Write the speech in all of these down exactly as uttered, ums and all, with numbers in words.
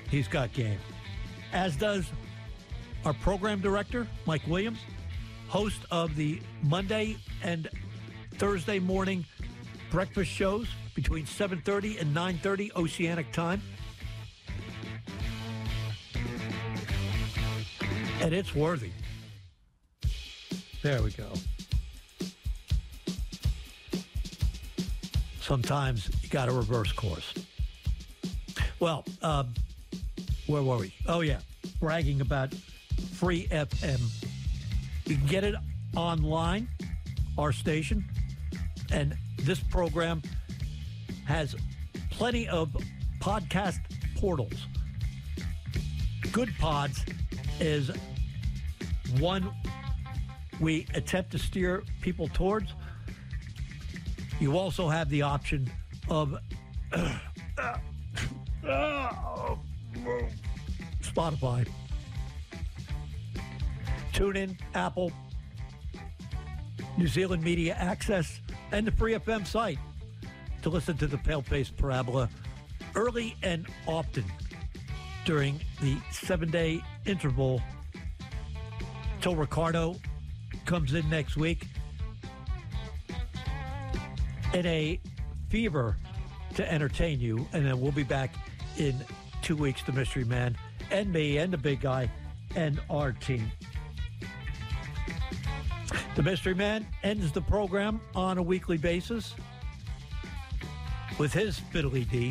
He's got game. As does our program director, Mike Williams, host of the Monday and Thursday morning breakfast shows between seven thirty and nine thirty Oceanic time. And it's worthy. There we go. Sometimes you got to reverse course. Well, um, where were we? Oh, yeah. Bragging about Free F M. You can get it online, our station. And this program has plenty of podcast portals. Good Pods is one we attempt to steer people towards. You also have the option of uh, uh, uh, Spotify, TuneIn, Apple, New Zealand Media Access, and the Free F M site to listen to the Pale-Faced Parabola early and often during the seven-day interval till Ricardo comes in next week in a fever to entertain you. And then we'll be back in two weeks, the Mystery Man and me and the big guy and our team. The Mystery Man ends the program on a weekly basis with his fiddly dee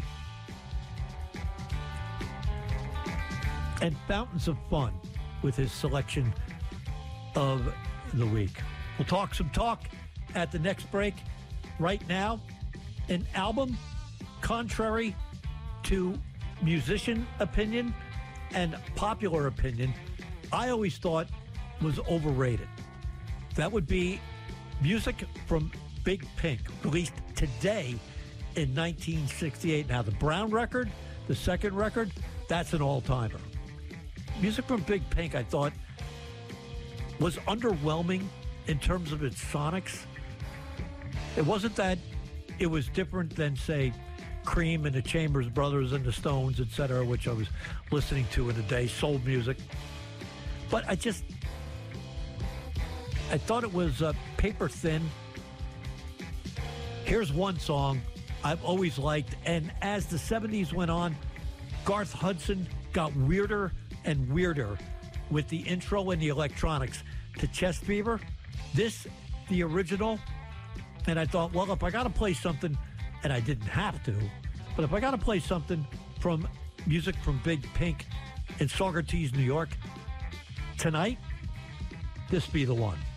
and fountains of fun with his selection of the week. We'll talk some talk at the next break. Right now, an album contrary to musician opinion and popular opinion, I always thought was overrated. That would be music from Big Pink, released today in nineteen sixty-eight. Now, the Brown record, the second record, that's an all-timer. Music from Big Pink, I thought, was underwhelming in terms of its sonics. It wasn't that it was different than, say, Cream and the Chambers Brothers and the Stones, et cetera, which I was listening to in the day, soul music. But I just, I thought it was uh, paper thin. Here's one song I've always liked, and as the seventies went on, Garth Hudson got weirder and weirder with the intro and the electronics to Chest Fever. This, the original, and I thought, well, if I got to play something, and I didn't have to, but if I got to play something from music from Big Pink in Saugerties, New York, tonight, this be the one.